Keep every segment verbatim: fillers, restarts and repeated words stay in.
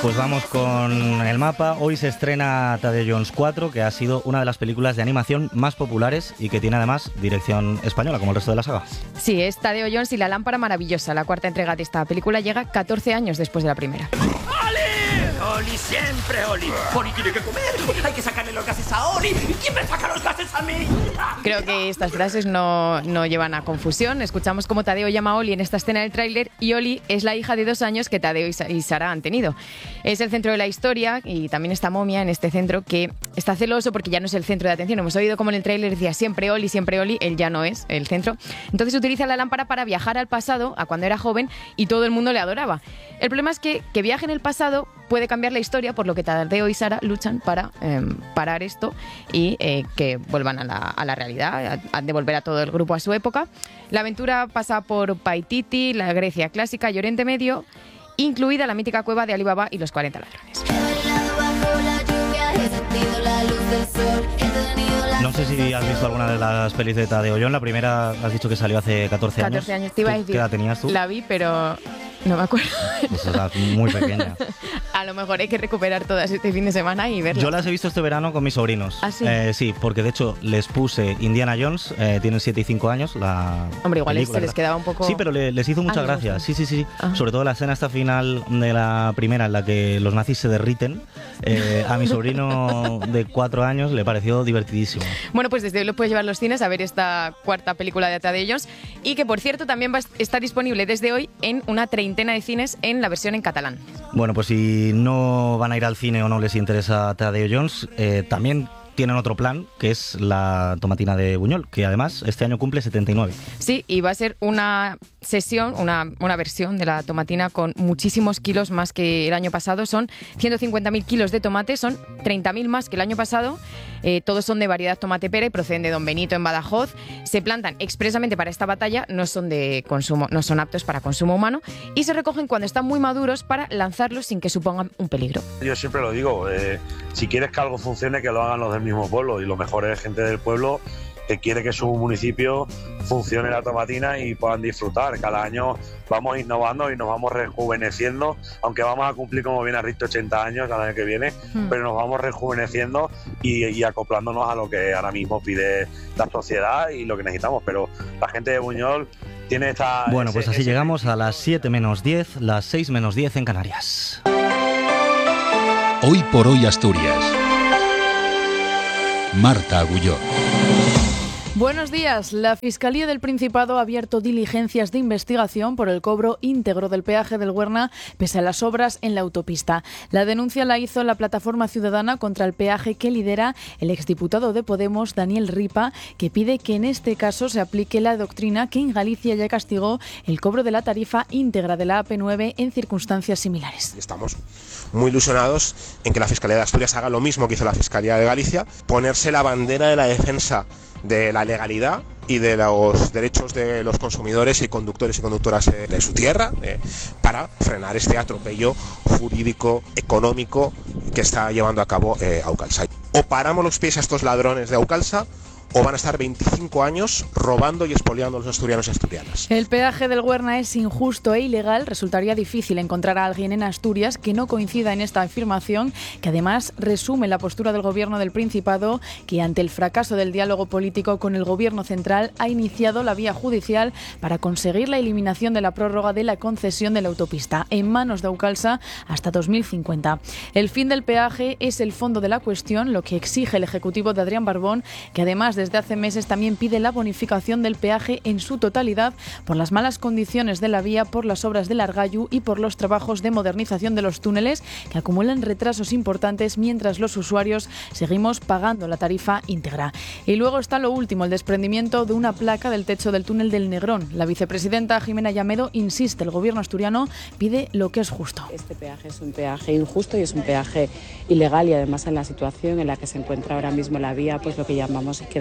Pues vamos con el mapa. Hoy se estrena Tadeo Jones cuatro, que ha sido una de las películas de animación más populares y que tiene además dirección española, como el resto de la saga. Sí, es Tadeo Jones y la lámpara maravillosa. La cuarta entrega de esta película llega catorce años después de la primera. Oli, siempre Oli. Oli tiene que comer. Hay que sacarle los gases a Oli. ¿Quién me saca los gases a mí? Creo que estas frases no, no llevan a confusión. Escuchamos cómo Tadeo llama a Oli en esta escena del tráiler y Oli es la hija de dos años que Tadeo y Sara han tenido. Es el centro de la historia y también está Momia en este centro que está celoso porque ya no es el centro de atención. Hemos oído como en el tráiler decía siempre Oli, siempre Oli. Él ya no es el centro. Entonces utiliza la lámpara para viajar al pasado, a cuando era joven, y todo el mundo le adoraba. El problema es que que viaje en el pasado puede cambiar la historia, por lo que Tadeo y Sara luchan para eh, parar esto y eh, que vuelvan a la, a la realidad, a, a devolver a todo el grupo a su época. La aventura pasa por Paititi, la Grecia clásica y Oriente Medio, incluida la mítica cueva de Alibaba y los cuarenta ladrones. No sé si has visto alguna de las pelis de Tadeo Jones. La primera has dicho que salió hace catorce años. catorce años, te iba a decir. ¿Qué edad tenías tú? La vi, pero no me acuerdo. Pues era muy pequeña. A lo mejor hay que recuperar todas este fin de semana y verlas. Yo las he visto este verano con mis sobrinos. ¿Ah, sí? Eh, sí, porque de hecho les puse Indiana Jones, eh, tienen siete y cinco años. La Hombre, igual película, se les quedaba un poco... Sí, pero le, les hizo mucha ah, gracia. Sí, sí, sí. Ah. Sobre todo la escena esta final de la primera en la que los nazis se derriten. Eh, a mi sobrino de cuatro años le pareció divertidísimo. Bueno, pues desde hoy lo puedes llevar a los cines a ver esta cuarta película de Tadeo Jones y que, por cierto, también va a estar disponible desde hoy en una treintena de cines en la versión en catalán. Bueno, pues si no van a ir al cine o no les interesa Tadeo Jones, eh, también tienen otro plan, que es la tomatina de Buñol, que además este año cumple setenta y nueve. Sí, y va a ser una sesión, una, una versión de la tomatina con muchísimos kilos más que el año pasado. Son ciento cincuenta mil kilos de tomate, son treinta mil más que el año pasado. Eh, todos son de variedad tomate pera y proceden de Don Benito en Badajoz. Se plantan expresamente para esta batalla, no son de consumo, no son aptos para consumo humano y se recogen cuando están muy maduros para lanzarlos sin que supongan un peligro. Yo siempre lo digo, eh, si quieres que algo funcione, que lo hagan los del mismo pueblo, y lo mejor es gente del pueblo que quiere que su municipio funcione la tomatina y puedan disfrutar. Cada año vamos innovando y nos vamos rejuveneciendo, aunque vamos a cumplir, como bien has dicho, ochenta años el año que viene, hmm. pero nos vamos rejuveneciendo y, y acoplándonos a lo que ahora mismo pide la sociedad y lo que necesitamos. Pero la gente de Buñol tiene esta... Bueno, ese, pues así ese... llegamos a las siete menos diez, las seis menos diez en Canarias. Hoy por hoy Asturias. Marta Agulló. Buenos días. La Fiscalía del Principado ha abierto diligencias de investigación por el cobro íntegro del peaje del Güerna pese a las obras en la autopista. La denuncia la hizo la Plataforma Ciudadana contra el Peaje que lidera el exdiputado de Podemos, Daniel Ripa, que pide que en este caso se aplique la doctrina que en Galicia ya castigó el cobro de la tarifa íntegra de la A P nueve en circunstancias similares. Estamos muy ilusionados en que la Fiscalía de Asturias haga lo mismo que hizo la Fiscalía de Galicia, ponerse la bandera de la defensa de la legalidad y de los derechos de los consumidores y conductores y conductoras de su tierra eh, para frenar este atropello jurídico, económico que está llevando a cabo eh, Aucalsa. O paramos los pies a estos ladrones de Aucalsa o van a estar veinticinco años robando y expoliando a los asturianos y asturianas. El peaje del Güerna es injusto e ilegal. Resultaría difícil encontrar a alguien en Asturias que no coincida en esta afirmación, que además resume la postura del Gobierno del Principado, que ante el fracaso del diálogo político con el Gobierno central ha iniciado la vía judicial para conseguir la eliminación de la prórroga de la concesión de la autopista en manos de Aucalsa hasta dos mil cincuenta. El fin del peaje es el fondo de la cuestión, lo que exige el Ejecutivo de Adrián Barbón, que además desde hace meses también pide la bonificación del peaje en su totalidad por las malas condiciones de la vía, por las obras del Argallu y por los trabajos de modernización de los túneles que acumulan retrasos importantes mientras los usuarios seguimos pagando la tarifa íntegra. Y luego está lo último, el desprendimiento de una placa del techo del túnel del Negrón. La vicepresidenta Jimena Llamedo insiste, el Gobierno asturiano pide lo que es justo. Este peaje es un peaje injusto y es un peaje ilegal y además en la situación en la que se encuentra ahora mismo la vía, pues lo que llamamos y creemos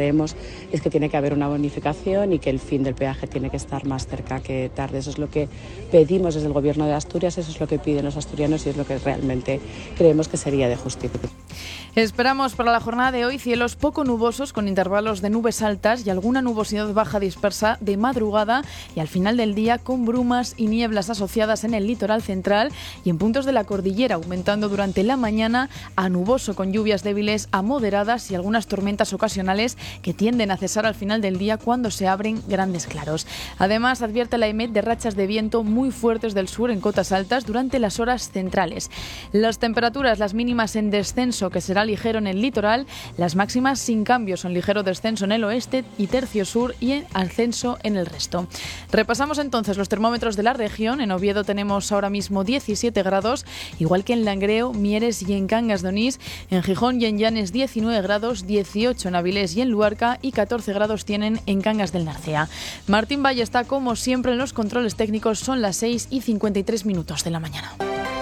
creemos es que tiene que haber una bonificación y que el fin del peaje tiene que estar más cerca que tarde. Eso es lo que pedimos desde el Gobierno de Asturias, eso es lo que piden los asturianos y es lo que realmente creemos que sería de justicia. Esperamos para la jornada de hoy cielos poco nubosos con intervalos de nubes altas y alguna nubosidad baja dispersa de madrugada y al final del día con brumas y nieblas asociadas en el litoral central y en puntos de la cordillera, aumentando durante la mañana a nuboso con lluvias débiles a moderadas y algunas tormentas ocasionales que tienden a cesar al final del día cuando se abren grandes claros. Además, advierte la EMET de rachas de viento muy fuertes del sur en cotas altas durante las horas centrales. Las temperaturas, las mínimas en descenso, que será ligero en el litoral, las máximas sin cambios, en ligero descenso en el oeste y tercio sur y en ascenso en el resto. Repasamos entonces los termómetros de la región. En Oviedo tenemos ahora mismo diecisiete grados, igual que en Langreo, Mieres y en Cangas de Onís. En Gijón y en Llanes diecinueve grados, dieciocho en Avilés y en Luarca y catorce grados tienen en Cangas del Narcea. Martín Valle está como siempre en los controles técnicos. Son las seis y cincuenta y tres minutos de la mañana.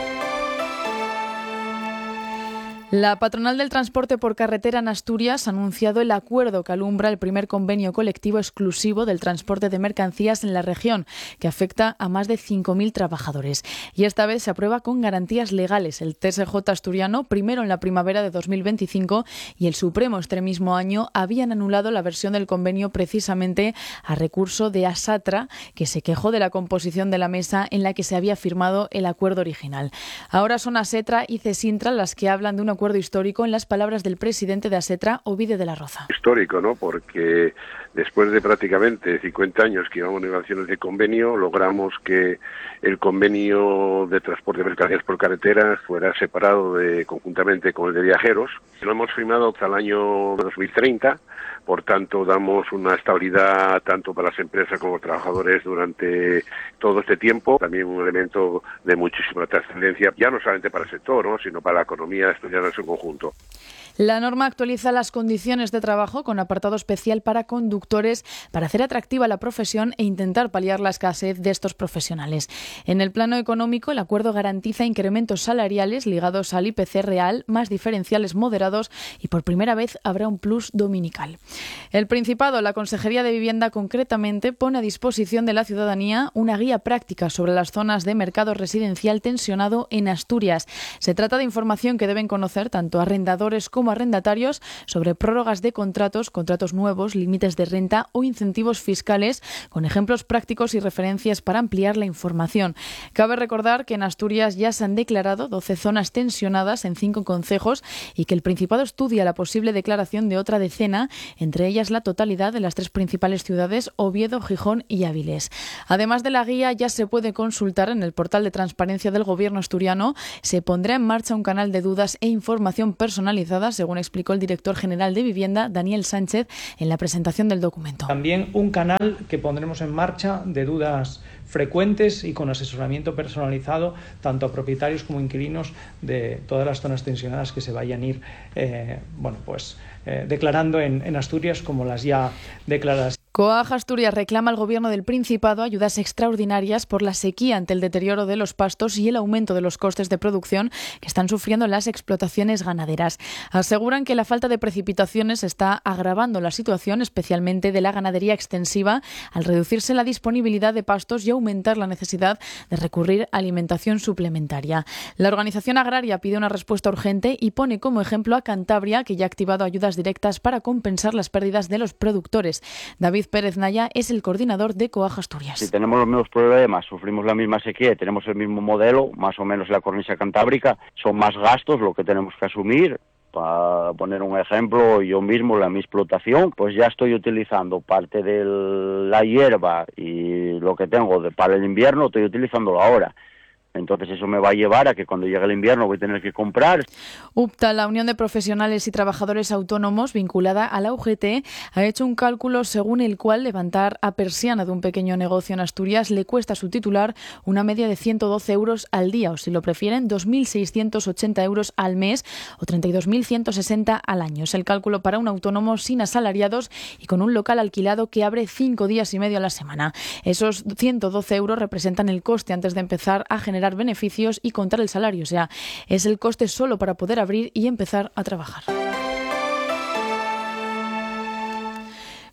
La patronal del transporte por carretera en Asturias ha anunciado el acuerdo que alumbra el primer convenio colectivo exclusivo del transporte de mercancías en la región, que afecta a más de cinco mil trabajadores. Y esta vez se aprueba con garantías legales. El T S J asturiano, primero en la primavera de dos mil veinticinco, y el Supremo este mismo año habían anulado la versión del convenio precisamente a recurso de Asatra, que se quejó de la composición de la mesa en la que se había firmado el acuerdo original. Ahora son Asetra y Cesintra las que hablan de una acuerdo histórico, en las palabras del presidente de Asetra, Ovide de la Roza. Histórico, ¿no? Porque después de prácticamente cincuenta años que llevamos negociaciones de convenio, logramos que el convenio de transporte de mercancías por carreteras fuera separado de, conjuntamente con el de viajeros. Lo hemos firmado hasta el año dos mil treinta, por tanto damos una estabilidad tanto para las empresas como los trabajadores durante todo este tiempo. También un elemento de muchísima trascendencia, ya no solamente para el sector, ¿no?, sino para la economía asturiana en su conjunto. La norma actualiza las condiciones de trabajo con apartado especial para conductores para hacer atractiva la profesión e intentar paliar la escasez de estos profesionales. En el plano económico, el acuerdo garantiza incrementos salariales ligados al I P C real, más diferenciales moderados y por primera vez habrá un plus dominical. El Principado, la Consejería de Vivienda concretamente, pone a disposición de la ciudadanía una guía práctica sobre las zonas de mercado residencial tensionado en Asturias. Se trata de información que deben conocer tanto arrendadores como arrendatarios sobre prórrogas de contratos, contratos nuevos, límites de renta o incentivos fiscales, con ejemplos prácticos y referencias para ampliar la información. Cabe recordar que en Asturias ya se han declarado doce zonas tensionadas en cinco concejos y que el Principado estudia la posible declaración de otra decena, entre ellas la totalidad de las tres principales ciudades, Oviedo, Gijón y Avilés. Además de la guía, ya se puede consultar en el portal de transparencia del Gobierno asturiano. Se pondrá en marcha un canal de dudas e información personalizada, según explicó el director general de Vivienda, Daniel Sánchez, en la presentación del documento. También un canal que pondremos en marcha de dudas frecuentes y con asesoramiento personalizado tanto a propietarios como inquilinos de todas las zonas tensionadas que se vayan a ir eh, bueno, pues, eh, declarando en, en Asturias como las ya declaradas. Coag Asturias reclama al Gobierno del Principado ayudas extraordinarias por la sequía ante el deterioro de los pastos y el aumento de los costes de producción que están sufriendo las explotaciones ganaderas. Aseguran que la falta de precipitaciones está agravando la situación, especialmente de la ganadería extensiva, al reducirse la disponibilidad de pastos y aumentar la necesidad de recurrir a alimentación suplementaria. La organización agraria pide una respuesta urgente y pone como ejemplo a Cantabria, que ya ha activado ayudas directas para compensar las pérdidas de los productores. David Pérez Naya es el coordinador de Coag Asturias. Si tenemos los mismos problemas, sufrimos la misma sequía y tenemos el mismo modelo, más o menos la cornisa cantábrica, son más gastos lo que tenemos que asumir. Para poner un ejemplo, yo mismo, la mi explotación, pues ya estoy utilizando parte de la hierba y lo que tengo de, para el invierno, estoy utilizándolo ahora. Entonces eso me va a llevar a que cuando llegue el invierno voy a tener que comprar. UPTA, la Unión de Profesionales y Trabajadores Autónomos, vinculada a la U G T, ha hecho un cálculo según el cual levantar a persiana de un pequeño negocio en Asturias le cuesta a su titular una media de ciento doce euros al día, o si lo prefieren, dos mil seiscientos ochenta euros al mes o treinta y dos mil ciento sesenta al año. Es el cálculo para un autónomo sin asalariados y con un local alquilado que abre cinco días y medio a la semana. Esos ciento doce euros representan el coste antes de empezar a generar beneficios y contar el salario, o sea, es el coste solo para poder abrir y empezar a trabajar.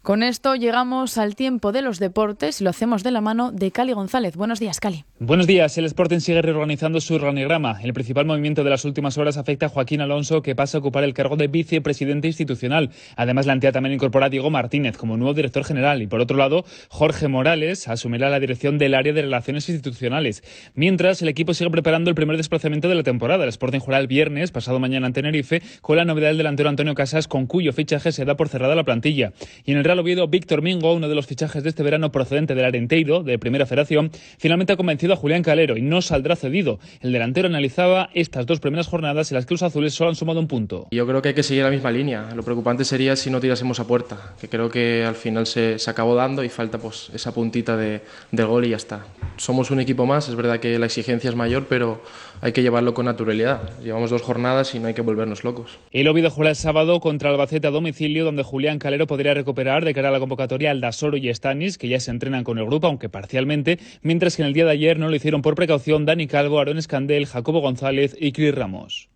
Con esto llegamos al tiempo de los deportes y lo hacemos de la mano de Cali González. Buenos días, Cali. Buenos días. El Sporting sigue reorganizando su organigrama. El principal movimiento de las últimas horas afecta a Joaquín Alonso, que pasa a ocupar el cargo de vicepresidente institucional. Además, la entidad también incorpora a Diego Martínez como nuevo director general. Y por otro lado, Jorge Morales asumirá la dirección del área de relaciones institucionales. Mientras, el equipo sigue preparando el primer desplazamiento de la temporada. El Sporting jugará el viernes, pasado mañana en Tenerife, con la novedad del delantero Antonio Casas, con cuyo fichaje se da por cerrada la plantilla. Y en el Real Oviedo, Víctor Mingo, uno de los fichajes de este verano procedente del Arenteiro, de Primera Federación, finalmente ha convencido a Julián Calero y no saldrá cedido. El delantero analizaba estas dos primeras jornadas en las que los azules solo han sumado un punto. Yo creo que hay que seguir la misma línea. Lo preocupante sería si no tirásemos a puerta, que creo que al final se, se acabó dando y falta pues esa puntita de, del gol y ya está. Somos un equipo más, es verdad que la exigencia es mayor, pero hay que llevarlo con naturalidad. Llevamos dos jornadas y no hay que volvernos locos. El Oviedo juega el sábado contra Albacete a domicilio, donde Julián Calero podría recuperar de cara a la convocatoria Aldasoro y Stanis, que ya se entrenan con el grupo, aunque parcialmente, mientras que en el día de ayer no lo hicieron por precaución Dani Calvo, Aarón Escandel, Jacobo González y Cris Ramos.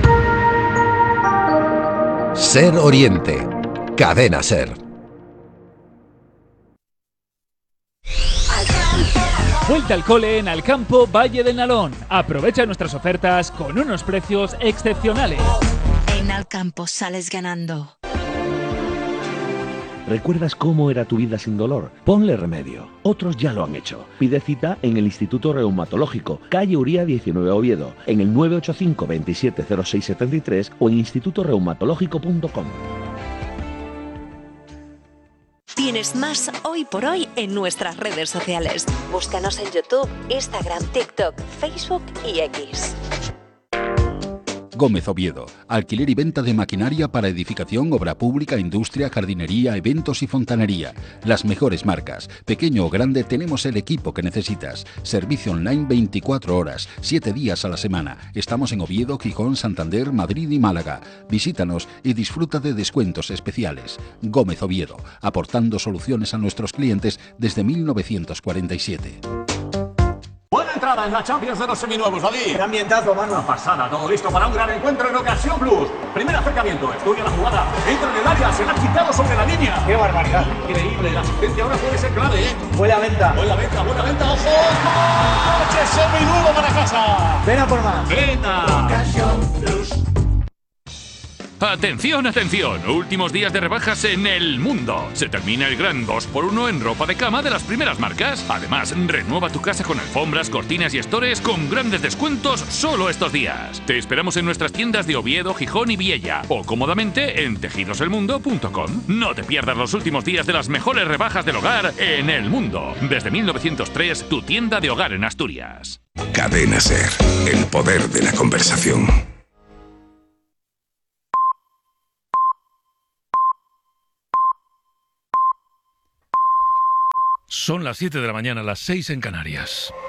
Ser Oriente. Cadena Ser. Vuelta al cole en Alcampo Valle del Nalón. Aprovecha nuestras ofertas con unos precios excepcionales. En Alcampo sales ganando. ¿Recuerdas cómo era tu vida sin dolor? Ponle remedio. Otros ya lo han hecho. Pide cita en el Instituto Reumatológico, calle Uría diecinueve Oviedo, en el nueve ocho cinco, veintisiete cero seis setenta y tres o en instituto reumatológico punto com. Tienes más Hoy por Hoy en nuestras redes sociales. Búscanos en YouTube, Instagram, TikTok, Facebook y X. Gómez Oviedo. Alquiler y venta de maquinaria para edificación, obra pública, industria, jardinería, eventos y fontanería. Las mejores marcas. Pequeño o grande, tenemos el equipo que necesitas. Servicio online veinticuatro horas, siete días a la semana. Estamos en Oviedo, Gijón, Santander, Madrid y Málaga. Visítanos y disfruta de descuentos especiales. Gómez Oviedo. Aportando soluciones a nuestros clientes desde mil novecientos cuarenta y siete. Buena entrada en la Champions de los seminuevos, David. Qué ambientazo, mano. Una pasada, todo listo para un gran encuentro en Ocasión Plus. Primer acercamiento, estudia la jugada, entra en el área, se la ha quitado sobre la línea. Qué barbaridad. Increíble, la asistencia ahora puede ser clave, ¿eh? Buena venta. Buena venta, buena venta, ojo. ¡Coche seminuevo para casa! Ven a por más. Venga. Ocasión Plus. Atención, atención, últimos días de rebajas en el mundo. Se termina el gran dos por uno en ropa de cama de las primeras marcas. Además, renueva tu casa con alfombras, cortinas y estores con grandes descuentos solo estos días. Te esperamos en nuestras tiendas de Oviedo, Gijón y Viella o cómodamente en tejidos el mundo punto com. No te pierdas los últimos días de las mejores rebajas del hogar en el mundo. Desde mil novecientos tres, tu tienda de hogar en Asturias. Cadena Ser, el poder de la conversación. Son las siete de la mañana, las seis en Canarias.